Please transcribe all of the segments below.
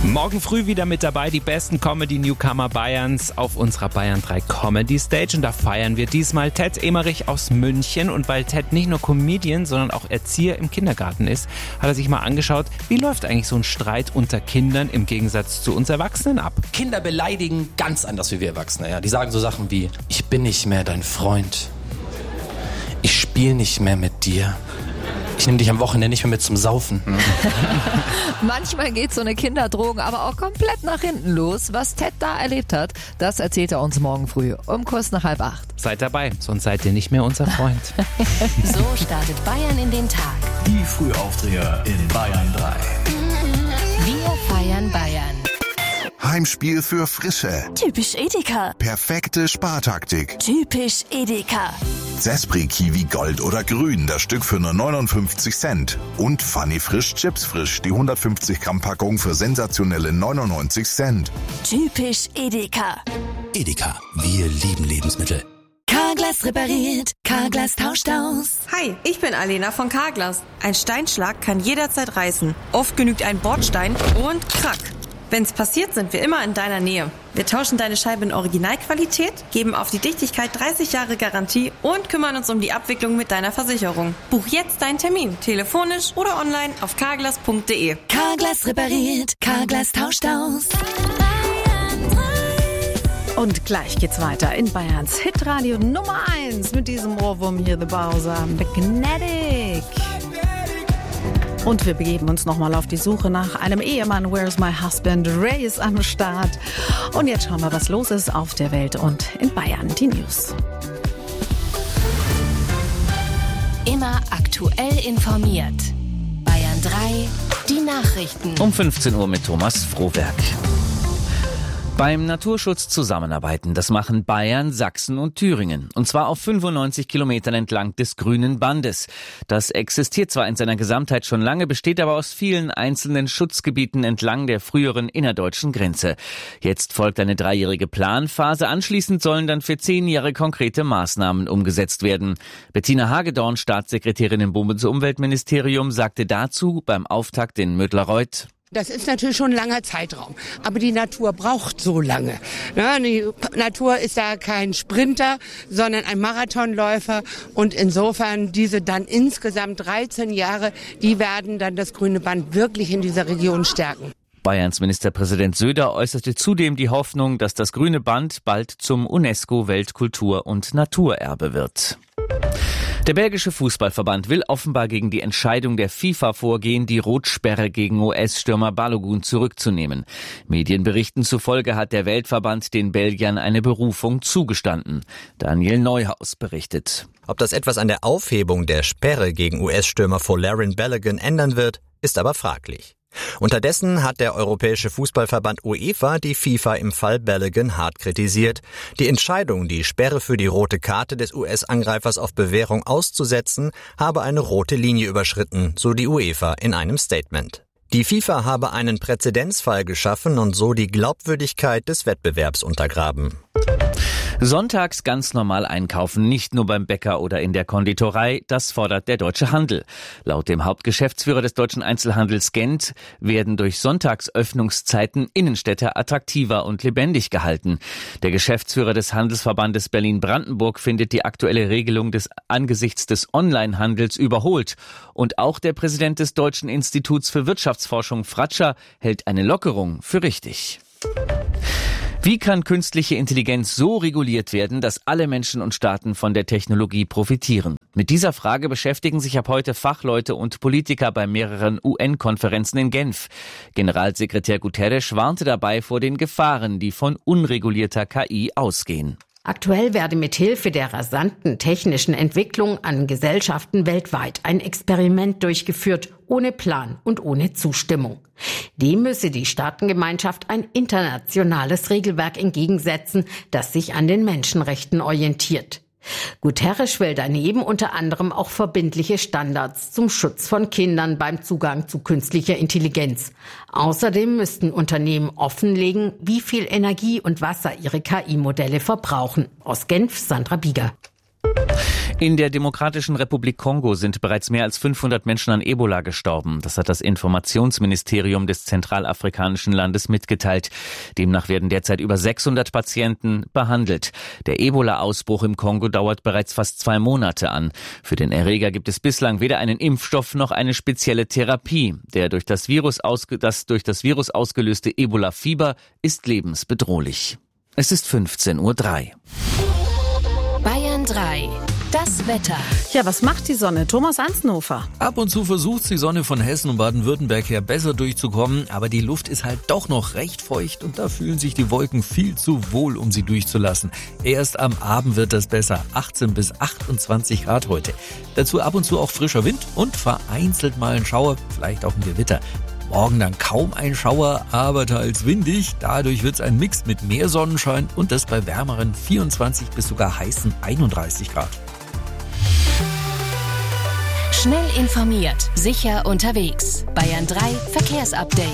Morgen früh wieder mit dabei die besten Comedy-Newcomer Bayerns auf unserer Bayern 3 Comedy Stage. Und da feiern wir diesmal Ted Emmerich aus München. Und weil Ted nicht nur Comedian, sondern auch Erzieher im Kindergarten ist, hat er sich mal angeschaut, wie läuft eigentlich so ein Streit unter Kindern im Gegensatz zu uns Erwachsenen ab. Kinder beleidigen ganz anders wie wir Erwachsene. Ja. Die sagen so Sachen wie, ich bin nicht mehr dein Freund. Ich spiele nicht mehr mit dir. Ich nehme dich am Wochenende nicht mehr mit zum Saufen. Manchmal geht so eine Kinderdrohung aber auch komplett nach hinten los. Was Ted da erlebt hat, das erzählt er uns morgen früh um kurz nach 7:30. Seid dabei, sonst seid ihr nicht mehr unser Freund. So startet Bayern in den Tag. Die Frühaufdreher in Bayern 3. Wir feiern Bayern. Heimspiel für Frische. Typisch Edeka. Perfekte Spartaktik. Typisch Edeka. Zespri Kiwi Gold oder Grün, das Stück für nur 59 Cent. Und Funny Frisch Chips Frisch, die 150 Gramm Packung für sensationelle 99 Cent. Typisch Edeka. Edeka, wir lieben Lebensmittel. Carglass repariert, Carglass tauscht aus. Hi, ich bin Alena von Carglass. Ein Steinschlag kann jederzeit reißen. Oft genügt ein Bordstein und krack. Wenn's passiert, sind wir immer in deiner Nähe. Wir tauschen deine Scheibe in Originalqualität, geben auf die Dichtigkeit 30 Jahre Garantie und kümmern uns um die Abwicklung mit deiner Versicherung. Buch jetzt deinen Termin, telefonisch oder online auf carglass.de. Carglass repariert, Carglass tauscht aus. Und gleich geht's weiter in Bayerns Hitradio Nummer 1 mit diesem Ohrwurm hier, The Bowser, Magnetic. Und wir begeben uns nochmal auf die Suche nach einem Ehemann. Where's my husband? Ray ist am Start. Und jetzt schauen wir, was los ist auf der Welt und in Bayern. Die News. Immer aktuell informiert. Bayern 3, die Nachrichten. Um 15 Uhr mit Thomas Frohwerk. Beim Naturschutz zusammenarbeiten, das machen Bayern, Sachsen und Thüringen. Und zwar auf 95 Kilometern entlang des Grünen Bandes. Das existiert zwar in seiner Gesamtheit schon lange, besteht aber aus vielen einzelnen Schutzgebieten entlang der früheren innerdeutschen Grenze. Jetzt folgt eine 3-jährige Planphase. Anschließend sollen dann für 10 Jahre konkrete Maßnahmen umgesetzt werden. Bettina Hagedorn, Staatssekretärin im Bundesumweltministerium, sagte dazu beim Auftakt in Mödlareuth: Das ist natürlich schon ein langer Zeitraum, aber die Natur braucht so lange. Die Natur ist da kein Sprinter, sondern ein Marathonläufer und insofern diese dann insgesamt 13 Jahre, die werden dann das Grüne Band wirklich in dieser Region stärken. Bayerns Ministerpräsident Söder äußerte zudem die Hoffnung, dass das Grüne Band bald zum UNESCO-Weltkultur- und Naturerbe wird. Der belgische Fußballverband will offenbar gegen die Entscheidung der FIFA vorgehen, die Rotsperre gegen US-Stürmer Balogun zurückzunehmen. Medienberichten zufolge hat der Weltverband den Belgiern eine Berufung zugestanden. Daniel Neuhaus berichtet. Ob das etwas an der Aufhebung der Sperre gegen US-Stürmer Folarin Balogun ändern wird, ist aber fraglich. Unterdessen hat der Europäische Fußballverband UEFA die FIFA im Fall Balogun hart kritisiert. Die Entscheidung, die Sperre für die rote Karte des US-Angreifers auf Bewährung auszusetzen, habe eine rote Linie überschritten, so die UEFA in einem Statement. Die FIFA habe einen Präzedenzfall geschaffen und so die Glaubwürdigkeit des Wettbewerbs untergraben. Sonntags ganz normal einkaufen, nicht nur beim Bäcker oder in der Konditorei, das fordert der Deutsche Handel. Laut dem Hauptgeschäftsführer des Deutschen Einzelhandels Gent werden durch Sonntagsöffnungszeiten Innenstädte attraktiver und lebendig gehalten. Der Geschäftsführer des Handelsverbandes Berlin-Brandenburg findet die aktuelle Regelung angesichts des Onlinehandels überholt. Und auch der Präsident des Deutschen Instituts für Wirtschaftsforschung Fratscher hält eine Lockerung für richtig. Wie kann künstliche Intelligenz so reguliert werden, dass alle Menschen und Staaten von der Technologie profitieren? Mit dieser Frage beschäftigen sich ab heute Fachleute und Politiker bei mehreren UN-Konferenzen in Genf. Generalsekretär Guterres warnte dabei vor den Gefahren, die von unregulierter KI ausgehen. Aktuell werde mithilfe der rasanten technischen Entwicklung an Gesellschaften weltweit ein Experiment durchgeführt, ohne Plan und ohne Zustimmung. Dem müsse die Staatengemeinschaft ein internationales Regelwerk entgegensetzen, das sich an den Menschenrechten orientiert. Guterres will daneben unter anderem auch verbindliche Standards zum Schutz von Kindern beim Zugang zu künstlicher Intelligenz. Außerdem müssten Unternehmen offenlegen, wie viel Energie und Wasser ihre KI-Modelle verbrauchen. Aus Genf, Sandra Bieger. In der Demokratischen Republik Kongo sind bereits mehr als 500 Menschen an Ebola gestorben. Das hat das Informationsministerium des zentralafrikanischen Landes mitgeteilt. Demnach werden derzeit über 600 Patienten behandelt. Der Ebola-Ausbruch im Kongo dauert bereits fast 2 Monate an. Für den Erreger gibt es bislang weder einen Impfstoff noch eine spezielle Therapie. Das durch das Virus ausgelöste Ebola-Fieber ist lebensbedrohlich. Es ist 15:03 Uhr. Bayern 3. Das Wetter. Ja, was macht die Sonne? Thomas Ansnhofer. Ab und zu versucht die Sonne von Hessen und Baden-Württemberg her besser durchzukommen, aber die Luft ist halt doch noch recht feucht und da fühlen sich die Wolken viel zu wohl, um sie durchzulassen. Erst am Abend wird das besser, 18 bis 28 Grad heute. Dazu ab und zu auch frischer Wind und vereinzelt mal ein Schauer, vielleicht auch ein Gewitter. Morgen dann kaum ein Schauer, aber teils windig. Dadurch wird es ein Mix mit mehr Sonnenschein und das bei wärmeren 24 bis sogar heißen 31 Grad. Schnell informiert, sicher unterwegs. Bayern 3 Verkehrsupdate.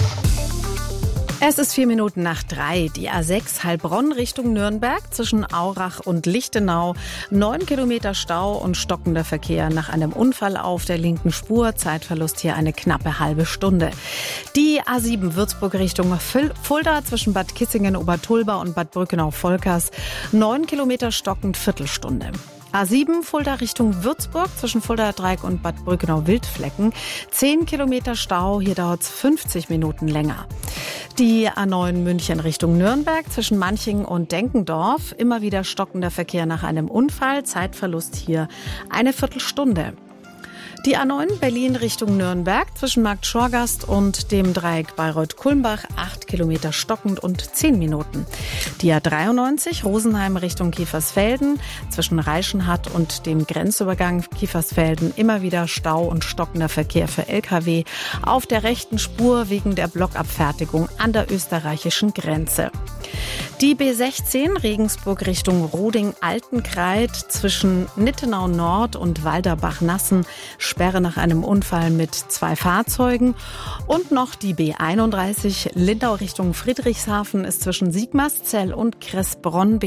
Es ist 3:04. Die A6 Heilbronn Richtung Nürnberg zwischen Aurach und Lichtenau. 9 Kilometer Stau und stockender Verkehr nach einem Unfall auf der linken Spur. Zeitverlust hier eine knappe halbe Stunde. Die A7 Würzburg Richtung Fulda zwischen Bad Kissingen-Obertulba und Bad Brückenau-Volkers. 9 Kilometer stockend, Viertelstunde. A7 Fulda Richtung Würzburg zwischen Fulda-Dreieck und Bad Brückenau-Wildflecken. 10 Kilometer Stau, hier dauert es 50 Minuten länger. Die A9 München Richtung Nürnberg zwischen Manching und Denkendorf. Immer wieder stockender Verkehr nach einem Unfall. Zeitverlust hier eine Viertelstunde. Die A9 Berlin Richtung Nürnberg zwischen Markt Schorgast und dem Dreieck Bayreuth-Kulmbach 8 Kilometer stockend und 10 Minuten. Die A93 Rosenheim Richtung Kiefersfelden zwischen Reichenhall und dem Grenzübergang Kiefersfelden immer wieder Stau und stockender Verkehr für Lkw auf der rechten Spur wegen der Blockabfertigung an der österreichischen Grenze. Die B16 Regensburg Richtung Roding-Altenkreid zwischen Nittenau Nord und Walderbach-Nassen. Sperre nach einem Unfall mit 2 Fahrzeugen. Und noch die B31 Lindau Richtung Friedrichshafen ist zwischen Sigmarszell und Kressbronn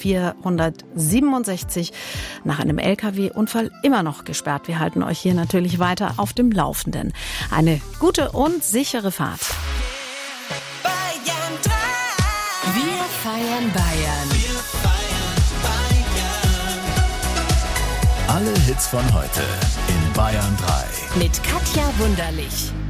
B467 nach einem Lkw-Unfall immer noch gesperrt. Wir halten euch hier natürlich weiter auf dem Laufenden. Eine gute und sichere Fahrt. Wir feiern Bayern. Alle Hits von heute in Bayern 3. Mit Katja Wunderlich.